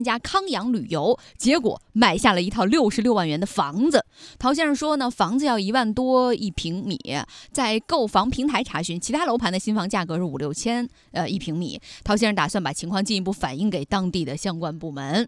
家康养旅游，结果买下了一套66万元的房子。陶先生说呢，房子要1万多1平米，在购房平台查询，其他楼盘的新房价格是5、6千1平米。陶先生打算把情况进一步反映给当地的相关部门。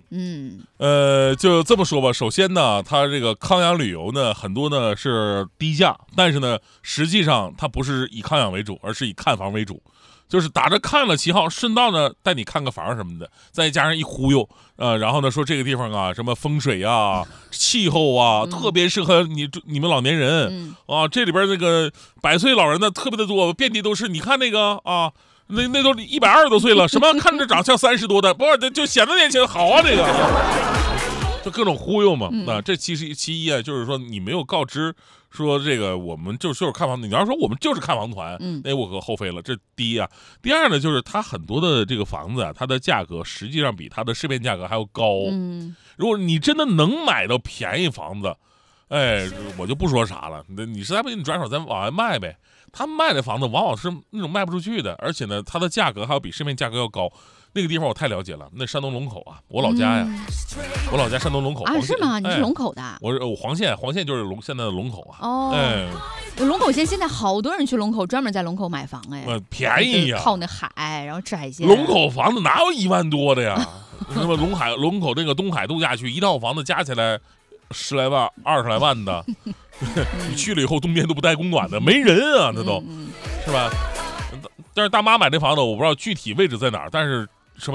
就这么说吧。首先呢，它这个康养旅游呢，很多呢是低价，但是呢，实际上它不是以康养为主，而是以看房为主。就是打着看了旗号，顺道呢带你看个房什么的，再加上一忽悠，然后呢说这个地方啊，什么风水啊、气候啊，特别适合你们老年人啊，这里边那个100岁老人呢特别的多，遍地都是。你看那个啊，那都120多岁了，什么看着长像30多的，不是就显得年轻，好啊这个。就各种忽悠嘛，这其一啊，就是说你没有告知说这个我们就是看房，你要说我们就是看房团，那无可厚非了，这第一啊。第二呢，就是它很多的这个房子啊，它的价格实际上比它的市面价格还要高。如果你真的能买到便宜房子，我就不说啥了，你实在不行你转手再往外卖呗。他们卖的房子往往是那种卖不出去的，而且呢，它的价格还要比市面价格要高。那个地方我太了解了，那山东龙口啊，我老家呀，我老家山东龙口啊，是吗？你是龙口的？ 我黄县就是现在的龙口啊。 龙口县现在好多人去龙口，专门在龙口买房便宜呀， 靠那海，然后吃海鲜。 龙口房子哪有1万多的呀？什么龙口那个东海度假区，一套房子加起来10来万、20来万的，你去了以后冬天都不带供暖的，没人啊，那都是吧？但是大妈买这房子，我不知道具体位置在哪儿，但是什么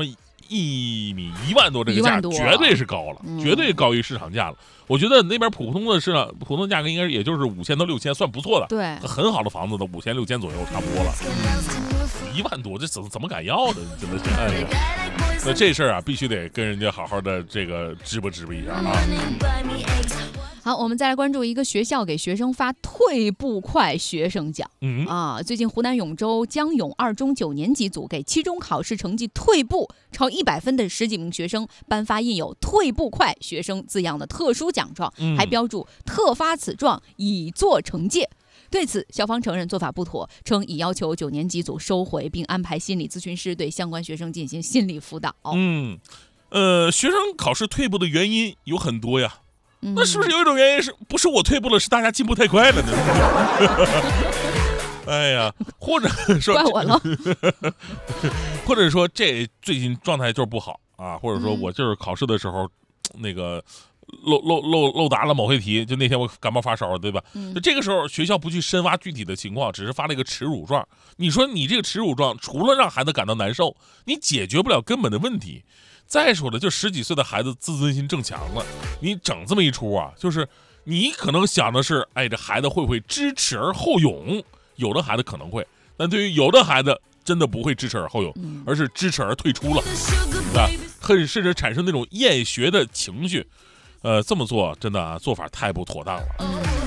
1米1万多这个价，绝对是高了，绝对高于市场价了。我觉得那边普通的市场普通价格应该也就是5000到6000，算不错的。 对， 很好的房子都5000、6000左右，差不多了。1万多，这怎么敢要的？真的是，那这事儿啊，必须得跟人家好好的这个支吧一下啊。 好，我们再来关注一个学校给学生发退步快学生奖。最近湖南永州江永2中9年级组给期中考试成绩退步超100分的10几名学生颁发印有退步快学生字样的特殊奖状，还标注特发此状以作惩戒。对此，校方承认做法不妥，称已要求9年级组收回，并安排心理咨询师对相关学生进行心理辅导。 学生考试退步的原因有很多呀。那是不是有一种原因不是我退步了，是大家进步太快了呢？哎呀，或者说怪我了， 或者说这最近状态就是不好啊，或者说我就是考试的时候那个漏答了某些题，就那天我感冒发烧，对吧？就这个时候学校不去深挖具体的情况，只是发了一个耻辱状。你说你这个耻辱状除了让孩子感到难受，你解决不了根本的问题。再说了，就10几岁的孩子自尊心正强了，你整这么一出啊，就是你可能想的是，这孩子会不会知耻而后勇？有的孩子可能会，但对于有的孩子真的不会知耻而后勇，而是知耻而退出了，对吧？甚至产生那种厌学的情绪。这么做真的啊，做法太不妥当了。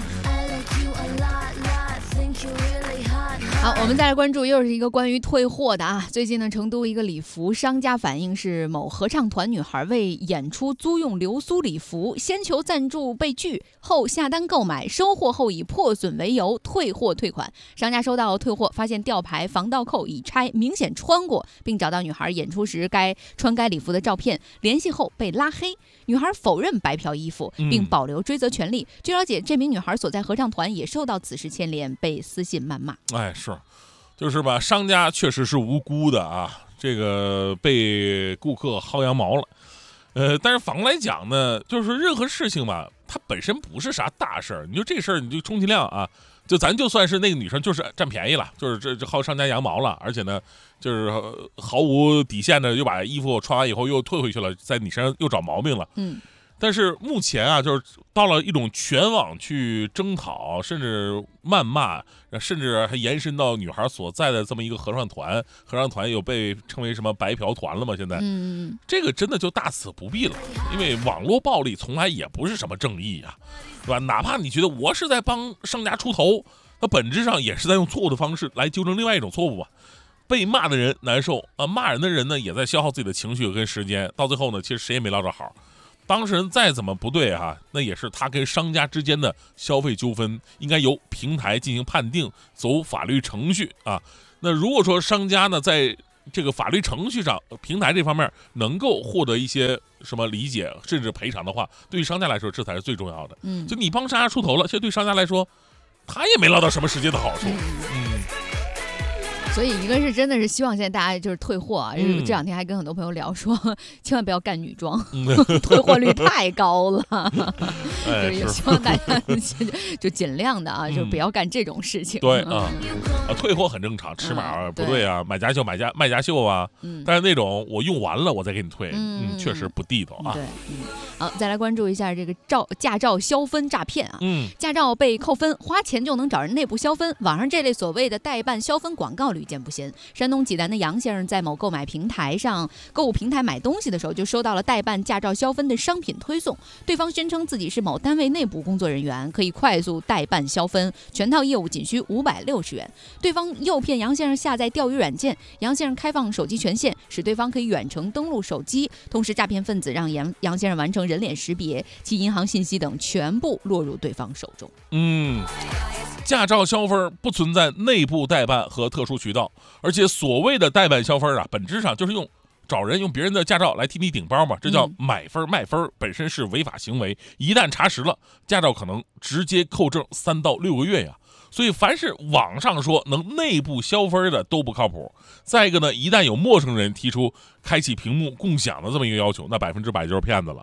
好，我们再来关注又是一个关于退货的啊。最近呢，成都一个礼服商家反映是某合唱团女孩为演出租用流苏礼服，先求赞助被拒，后下单购买，收货后以破损为由退货退款。商家收到退货，发现吊牌防盗扣已拆，明显穿过，并找到女孩演出时穿该礼服的照片，联系后被拉黑。女孩否认白嫖衣服，并保留追责权利。据了解，这名女孩所在合唱团也受到此事牵连，被私信谩骂。 就是吧，商家确实是无辜的啊，这个被顾客薅羊毛了。但是反过来讲呢，就是任何事情吧，它本身不是啥大事儿，你就这事儿你就充其量啊，咱就算是那个女生就是占便宜了，就是这薅商家羊毛了，而且呢，就是毫无底线的又把衣服穿完以后又退回去了，在你身上又找毛病了。但是目前啊，就是到了一种全网去征讨，甚至谩骂，甚至还延伸到女孩所在的这么一个合唱团，合唱团有被称为什么白嫖团了吗？现在，这个真的就大此不必了，因为网络暴力从来也不是什么正义啊，对吧？哪怕你觉得我是在帮商家出头，它本质上也是在用错误的方式来纠正另外一种错误吧。被骂的人难受啊，骂人的人呢也在消耗自己的情绪跟时间，到最后呢，其实谁也没捞着好。当事人再怎么不对那也是他跟商家之间的消费纠纷，应该由平台进行判定，走法律程序啊。那如果说商家呢在这个法律程序上平台这方面能够获得一些什么理解甚至赔偿的话，对于商家来说这才是最重要的。就你帮商家出头了，其实对商家来说他也没捞到什么实际的好处。 所以一个是真的是希望现在大家就是退货啊，这两天还跟很多朋友聊说，千万不要干女装，退货率太高了。就是也希望大家就尽量的啊，就不要干这种事情。 对啊，退货很正常，尺码不对啊，买家秀卖家秀啊，但是那种我用完了我再给你退，确实不地道啊。 对，好，再来关注一下这个驾照消分诈骗啊。驾照被扣分，花钱就能找人内部消分，网上这类所谓的代办消分广告屡见不鲜。山东济南的杨先生在某购物平台买东西的时候，就收到了代办驾照消分的商品推送，对方宣称自己是某单位内部工作人员，可以快速代办消分，全套业务仅需560元。对方诱骗杨先生下载钓鱼软件，杨先生开放手机权限，使对方可以远程登录手机，同时诈骗分子让杨先生完成人脸识别，其银行信息等全部落入对方手中。 驾照消分不存在内部代办和特殊渠道，而且所谓的代办消分啊，本质上就是找人用别人的驾照来替你顶包嘛，这叫买分卖分，本身是违法行为，一旦查实了，驾照可能直接扣证3到6个月呀。所以凡是网上说能内部消分的都不靠谱。再一个呢，一旦有陌生人提出开启屏幕共享的这么一个要求，那100%就是骗子了。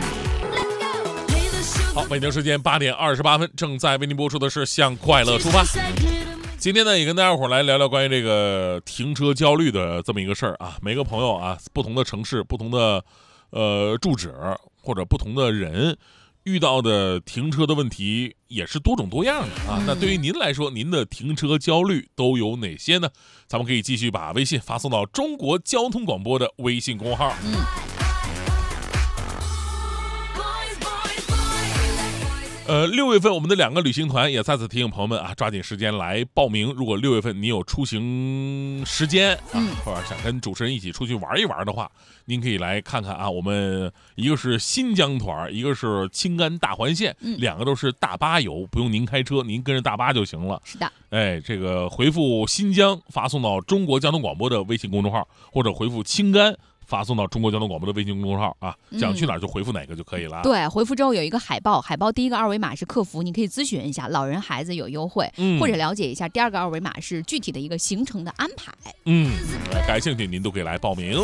好，北京时间8点28分，正在为您播出的是向快乐出发。今天呢，也跟大家伙来聊聊关于这个停车焦虑的这么一个事儿啊。每个朋友啊，不同的城市、不同的住址或者不同的人遇到的停车的问题也是多种多样的啊。那对于您来说，您的停车焦虑都有哪些呢？咱们可以继续把微信发送到中国交通广播的微信公号。6月份我们的2个旅行团也再次提醒朋友们啊，抓紧时间来报名。如果6月份你有出行时间啊，或者想跟主持人一起出去玩一玩的话，您可以来看看啊。我们一个是新疆团，一个是青甘大环线，2个都是大巴游，不用您开车，您跟着大巴就行了。 是的， 这个回复新疆发送到中国交通广播的微信公众号，或者回复青甘发送到中国交通广播的微信公众号啊，想去哪儿就回复哪个就可以了。 对，回复之后有一个海报第一个2维码是客服，你可以咨询一下老人孩子有优惠，或者了解一下第2个2维码是具体的一个行程的安排。 感兴趣您都可以来报名。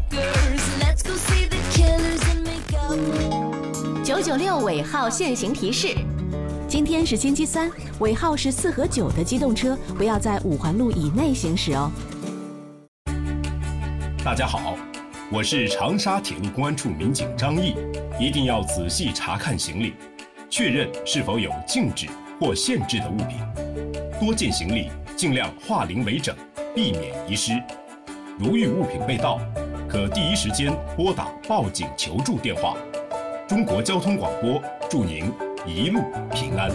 996尾号限行提示：今天是星期3，尾号是4和9的机动车不要在5环路以内行驶哦。 大家好，我是长沙铁路公安处民警张毅，一定要仔细查看行李，确认是否有禁止或限制的物品。多件行李尽量化零为整，避免遗失。如遇物品被盗，可第一时间拨打报警求助电话。中国交通广播祝您一路平安。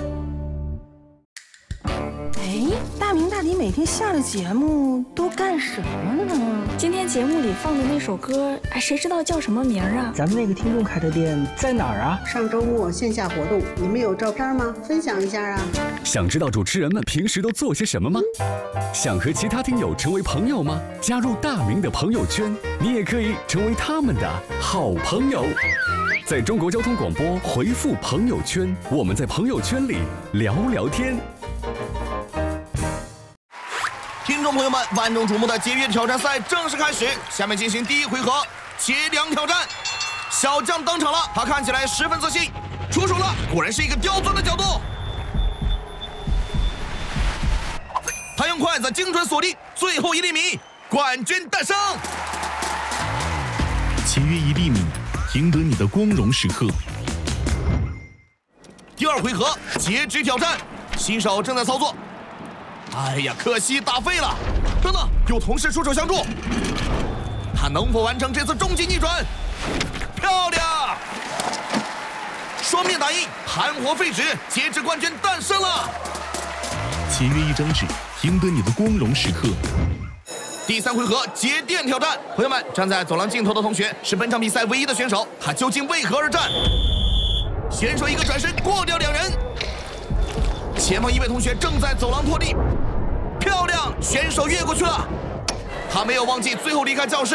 大明大迪每天下了节目都干什么呢？ 今天节目里放的那首歌，谁知道叫什么名啊？ 咱们那个听众开的店在哪儿啊？ 上周末线下活动，你们有照片吗？分享一下啊！ 想知道主持人们平时都做些什么吗？想和其他听友成为朋友吗？加入大明的朋友圈，你也可以成为他们的好朋友。在中国交通广播回复朋友圈，我们在朋友圈里聊聊天。 听众朋友们，万众瞩目的节约挑战赛正式开始，下面进行第1回合节粮挑战。小将登场了，他看起来十分自信，出手了，果然是一个刁钻的角度。他用筷子精准锁定最后1厘米，冠军诞生。 节约1厘米，赢得你的光荣时刻。 第2回合截肢挑战，新手正在操作。哎呀，可惜打废了！等等，有同事出手相助，他能否完成这次终极逆转？漂亮！双面打印，含活废纸，截肢冠军诞生了！ 节约1张纸，赢得你的光荣时刻。 第3回合节电挑战，朋友们，站在走廊尽头的同学是本场比赛唯一的选手，他究竟为何而战？选手一个转身过掉2人。前方一位同学正在走廊拖地，漂亮！选手越过去了， 他没有忘记最后离开教室。